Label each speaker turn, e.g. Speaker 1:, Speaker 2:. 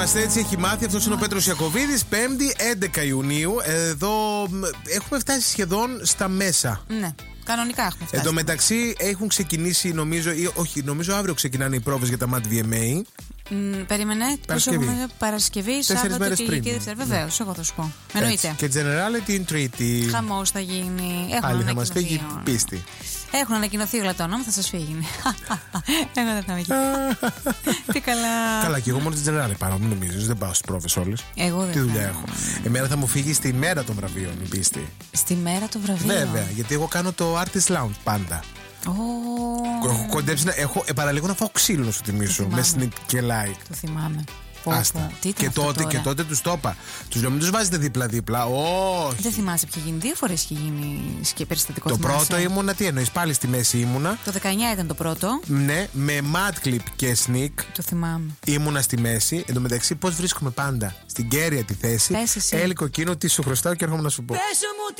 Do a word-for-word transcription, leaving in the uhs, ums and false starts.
Speaker 1: Έτσι έχει μάθει, αυτός είναι ο Πέτρος Ιακωβίδης. Πέμπτη, έντεκα Ιουνίου. Εδώ έχουμε φτάσει σχεδόν στα μέσα.
Speaker 2: Ναι, κανονικά έχουμε φτάσει.
Speaker 1: Εν τω μεταξύ έχουν ξεκινήσει, νομίζω, ή, όχι, νομίζω αύριο ξεκινάνε οι πρόβες για τα Mat βι εμ έι.
Speaker 2: Mm, περίμενε.
Speaker 1: Παρασκευή.
Speaker 2: Παρασκευή, Σάββατο και Κυριακή Δευτέρα. Βεβαίως, εγώ θα σου πω. Εννοείται.
Speaker 1: Και Generality την Τρίτη.
Speaker 2: Χαμός θα γίνει.
Speaker 1: Πάλι θα μας φύγει πίστη.
Speaker 2: Έχουν ανακοινωθεί όλα τα ονόματα, θα σας φύγει. Εγώ δεν θα με Τι καλά.
Speaker 1: Καλά, και εγώ μόνο την Generality πάω, μην νομίζεις. Δεν πάω στις πρόβες όλες.
Speaker 2: Εγώ δεν.
Speaker 1: Τι δουλειά έχω. Εμένα θα μου φύγει στη μέρα των βραβείων η πίστη.
Speaker 2: Στη μέρα των βραβείων.
Speaker 1: Βέβαια, γιατί εγώ κάνω το Artist Lounge πάντα.
Speaker 2: Oh.
Speaker 1: Έχω κοντέψει να έχω. Ε, παραλίγο να φάω ξύλο να σου θυμίσω. Με sneak και like.
Speaker 2: Το θυμάμαι.
Speaker 1: Άστα. Και τότε, και τότε τους το είπα. Τους λέω μην τους βάζετε δίπλα-δίπλα. Όχι.
Speaker 2: Δεν θυμάσαι ποιο γίνει. Δύο φορές είχε γίνει και περιστατικό.
Speaker 1: Το
Speaker 2: θυμάσαι.
Speaker 1: πρώτο ήμουνα, τι εννοείς, πάλι στη μέση ήμουνα.
Speaker 2: Το δεκαεννιά ήταν το πρώτο.
Speaker 1: Ναι, με mat clip και sneak.
Speaker 2: Το θυμάμαι.
Speaker 1: Ήμουνα στη μέση. Εν τω μεταξύ, πώς βρίσκομαι πάντα στην κέρια τη θέση.
Speaker 2: Πες εσύ.
Speaker 1: Έλικο εκείνο, τι σου χρωστάω και έρχομαι να σου πω.
Speaker 3: Πες μου